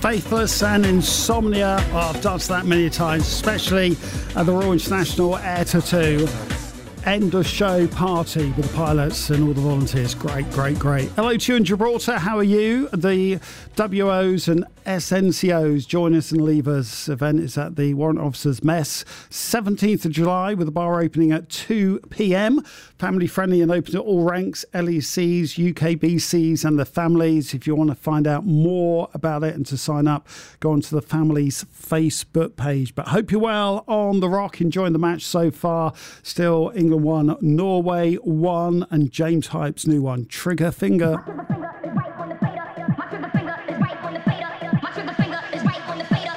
Faithless and Insomnia. Oh, I've danced that many times, especially at the Royal International Air Tattoo end of show party with the pilots and all the volunteers. Great. Hello to you in Gibraltar. How are you? The WOs and SNCOs join us and leave us. Event is at the Warrant Officers Mess, 17th of July, with the bar opening at 2 p.m. Family friendly and open to all ranks, LECs, UKBCs and the families. If you want to find out more about it and to sign up, go onto the family's Facebook page. But hope you're well on the rock, enjoying the match so far. Still England 1, Norway 1, and James Hype's new one, Trigger Finger.